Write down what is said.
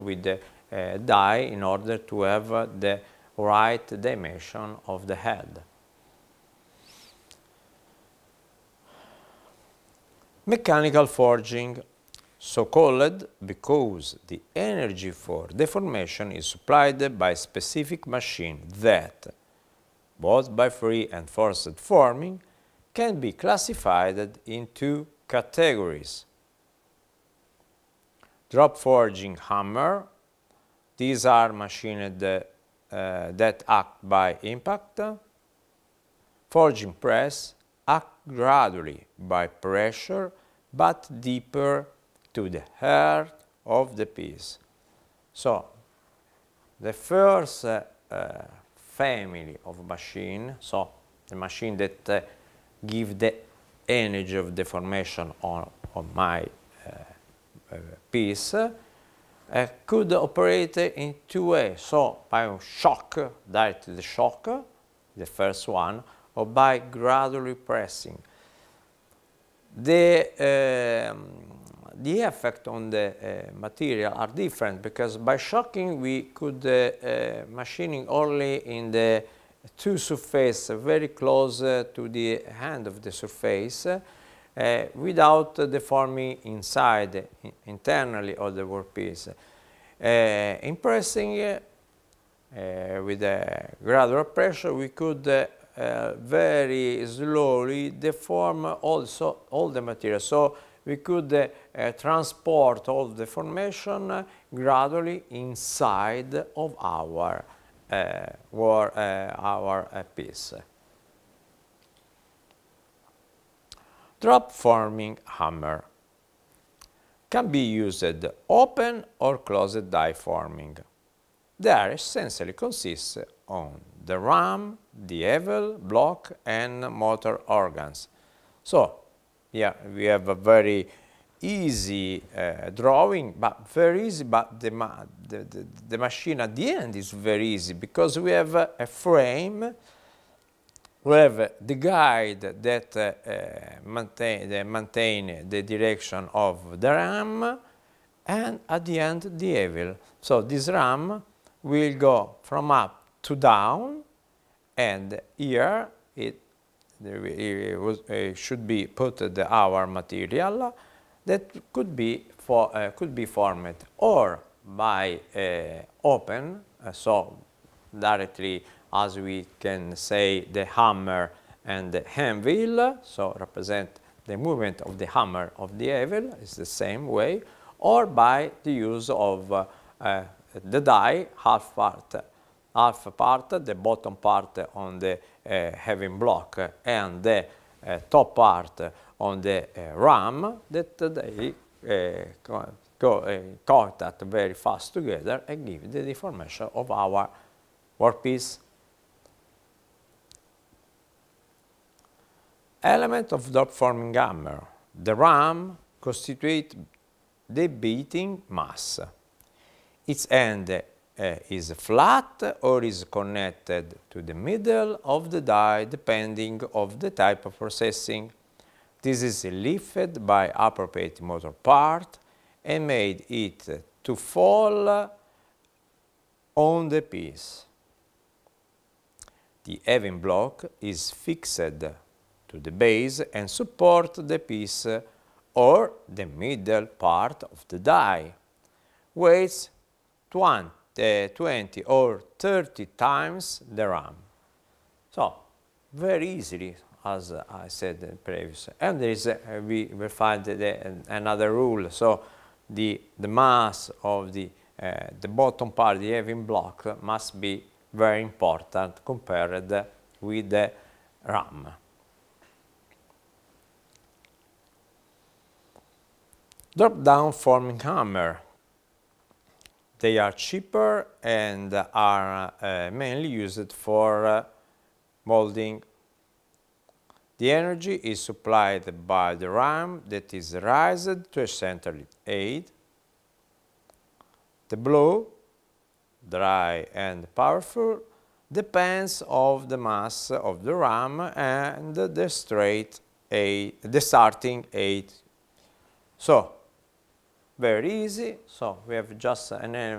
with the die in order to have the right dimension of the head. Mechanical forging, so called because the energy for deformation is supplied by a specific machine that, both by free and forced forming, can be classified in two categories. Drop forging hammer, these are machines that act by impact. Forging press act gradually by pressure but deeper to the heart of the piece. So the first family of machine, so the machine that give the energy of deformation on my piece, could operate in two ways. So by a shock, direct the shock, the first one, or by gradually pressing. The effect on the material are different because by shocking we could machining only in the two surface very close to the end of the surface without deforming inside, internally of the workpiece. In pressing with a gradual pressure we could very slowly deform also all the material. So we could transport all the formation gradually inside of our piece. Drop forming hammer can be used open or closed die forming. They essentially consist on the ram, the Hevel block and motor organs. So yeah, we have a very easy drawing, but very easy, but the machine at the end is very easy because we have a frame, we have the guide that maintain the direction of the ram, and at the end the Hevel. So this ram will go from up to down, and here it should be put our material that could be formed or by open, so directly as we can say the hammer and the handwheel, so represent the movement of the hammer of the Hevel is the same way, or by the use of the die half part, the bottom part on the Hevel block and the top part on the ram, that they contact very fast together and give the deformation of our workpiece. Element of drop forming hammer. The ram constitutes the beating mass. Its end is flat or is connected to the middle of the die depending on the type of processing. This is lifted by appropriate motor part and made it to fall on the piece. The Hevel block is fixed to the base and support the piece or the middle part of the die. Weighs 20 or 30 times the ram. So very easily, as I said previously. And there is we will find another rule. So the mass of the bottom part, the Hevel block, must be very important compared with the ram. Drop down forming hammer. They are cheaper and are mainly used for molding. The energy is supplied by the ram that is raised to a central height. The blow, dry and powerful, depends on the mass of the ram and the starting height. So very easy. So we have just an